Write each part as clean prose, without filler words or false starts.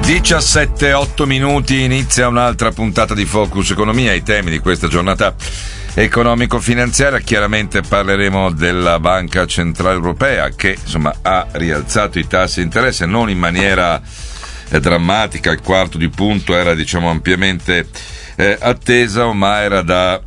17:08 minuti, inizia un'altra puntata di Focus Economia. I temi di questa giornata economico-finanziaria, chiaramente parleremo della Banca Centrale Europea che insomma ha rialzato i tassi di interesse, non in maniera drammatica, il quarto di punto era ampiamente atteso, ma era da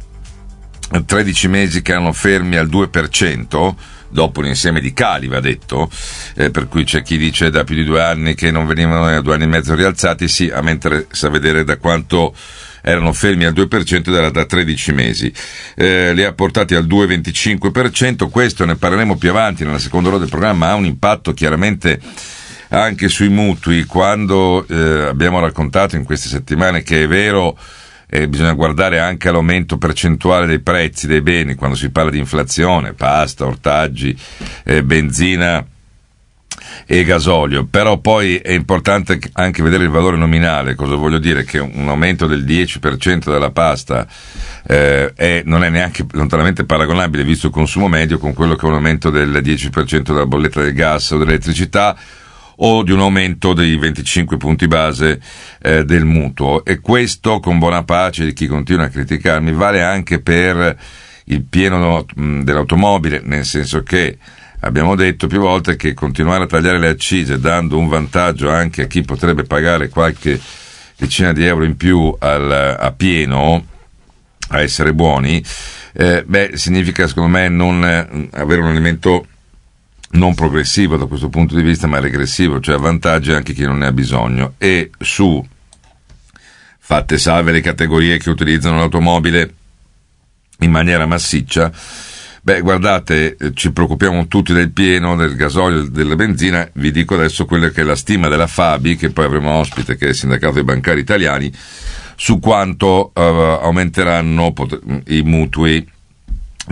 13 mesi che erano fermi al 2%, dopo un insieme di cali, va detto, per cui c'è chi dice da più di 2 anni che non venivano 2 anni e mezzo rialzati, sì, a mentre sa vedere da quanto erano fermi al 2% ed era da 13 mesi. Li ha portati al 2,25%, questo ne parleremo più avanti nella seconda ora del programma, ha un impatto chiaramente anche sui mutui. Quando abbiamo raccontato in queste settimane che è vero, bisogna guardare anche all'aumento percentuale dei prezzi dei beni quando si parla di inflazione, pasta, ortaggi, benzina e gasolio, però poi è importante anche vedere il valore nominale. Cosa voglio dire? Che un aumento del 10% della pasta non è neanche lontanamente paragonabile, visto il consumo medio, con quello che è un aumento del 10% della bolletta del gas o dell'elettricità, o di un aumento dei 25 punti base del mutuo. E questo, con buona pace di chi continua a criticarmi, vale anche per il pieno dell'automobile, nel senso che abbiamo detto più volte che continuare a tagliare le accise dando un vantaggio anche a chi potrebbe pagare qualche decina di euro in più a pieno, a essere buoni, significa secondo me non avere un elemento non progressivo da questo punto di vista, ma regressivo, cioè avvantaggia anche chi non ne ha bisogno. E su, fatte salve le categorie che utilizzano l'automobile in maniera massiccia, guardate, ci preoccupiamo tutti del pieno, del gasolio, della benzina. Vi dico adesso quella che è la stima della Fabi, che poi avremo ospite, che è il sindacato dei bancari italiani, su quanto aumenteranno i mutui